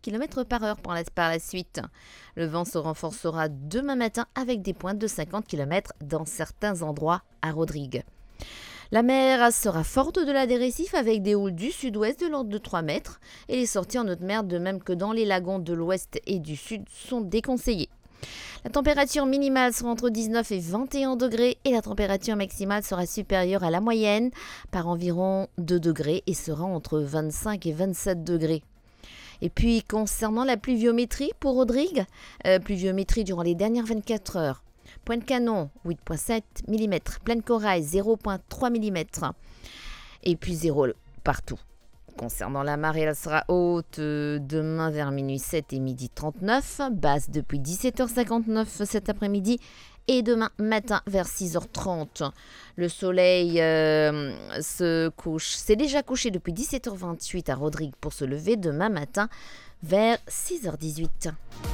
km/h par la suite. Le vent se renforcera demain matin avec des pointes de 50 km dans certains endroits à Rodrigue. La mer sera forte au-delà des récifs avec des houles du sud-ouest de l'ordre de 3 mètres et les sorties en haute mer, de même que dans les lagons de l'ouest et du sud, sont déconseillées. La température minimale sera entre 19 et 21 degrés et la température maximale sera supérieure à la moyenne par environ 2 degrés et sera entre 25 et 27 degrés. Et puis concernant la pluviométrie pour Rodrigue, pluviométrie durant les dernières 24 heures. Pointe-Canon, 8,7 mm. Plaine-Corail, 0,3 mm. Et puis 0 partout. Concernant la marée, elle sera haute demain vers minuit 7 et midi 39, basse depuis 17h59 cet après-midi et demain matin vers 6h30. Le soleil s'est déjà couché depuis 17h28 à Rodrigue pour se lever demain matin vers 6h18.